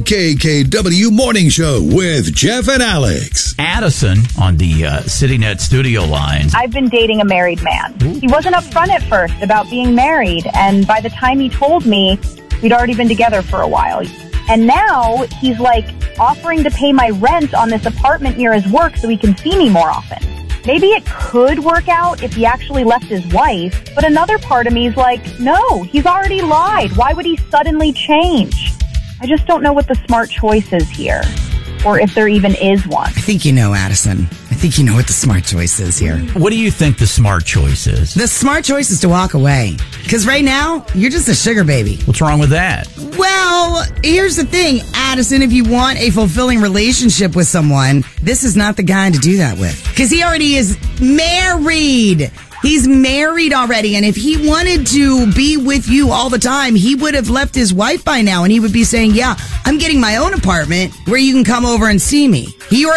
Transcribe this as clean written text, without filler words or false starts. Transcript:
KKW Morning Show with Jeff and Alex. Addison on the CityNet studio lines. I've been dating a married man. He wasn't upfront at first about being married, and by the time he told me, we'd already been together for a while. And now he's like offering to pay my rent on this apartment near his work so he can see me more often. Maybe it could work out if he actually left his wife, but another part of me is like, no, he's already lied. Why would he suddenly change? I just don't know what the smart choice is here, or if there even is one. I think you know, Addison. I think you know what the smart choice is here. What do you think the smart choice is? The smart choice is to walk away. Because right now, you're just a sugar baby. What's wrong with that? Well, here's the thing, Addison. If you want a fulfilling relationship with someone, this is not the guy to do that with. Because he already is married. He's married already, and if he wanted to be with you all the time, he would have left his wife by now, and he would be saying, yeah, I'm getting my own apartment where you can come over and see me. He